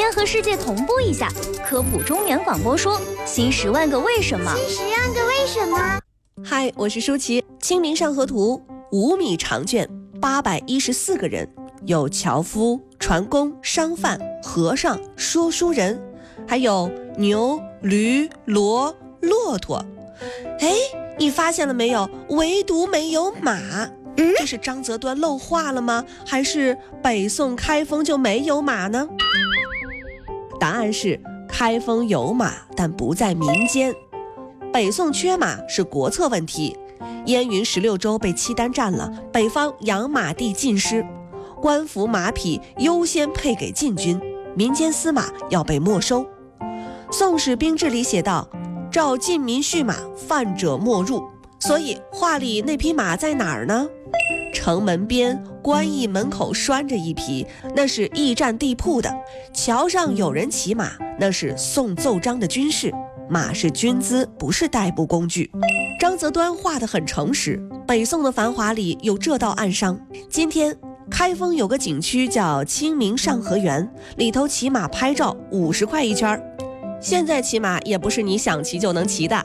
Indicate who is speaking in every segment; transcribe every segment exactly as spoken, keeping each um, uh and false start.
Speaker 1: 先和世界同步一下，科普中原广播说新十万个为什么。
Speaker 2: 新十万个为什么。
Speaker 3: 嗨，我是舒淇。清明上河图五米长卷，八百一十四个人，有樵夫、船工、商贩、和尚、说书人，还有牛、驴、骡、骆驼。哎，你发现了没有？唯独没有马。
Speaker 2: 嗯，
Speaker 3: 这是张择端漏话了吗？还是北宋开封就没有马呢？答案是开封有马，但不在民间。北宋缺马是国策问题，燕云十六州被契丹占了，北方养马地尽失，官服马匹优先配给禁军，民间私马要被没收。宋史兵制里写道，召禁民畜马，犯者莫入。所以画里那匹马在哪儿呢？城门边官驿门口拴着一匹，那是驿站地铺的。桥上有人骑马，那是送奏章的军士。马是军资，不是代步工具。张择端画得很诚实，北宋的繁华里有这道暗商。今天开封有个景区叫清明上河园，里头骑马拍照五十块一圈，现在骑马也不是你想骑就能骑的。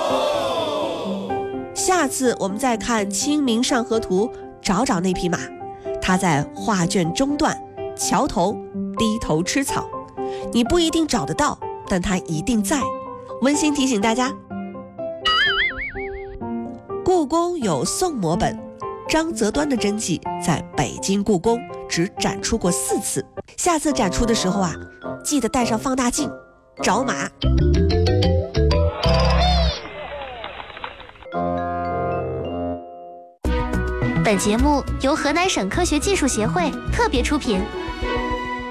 Speaker 3: 下次我们再看清明上河图，找找那匹马，它在画卷中段桥头低头吃草，你不一定找得到，但它一定在。温馨提醒大家，故宫有宋摹本，张择端的真迹在北京故宫只展出过四次，下次展出的时候啊，记得带上放大镜找马。
Speaker 1: 本节目由河南省科学技术协会特别出品。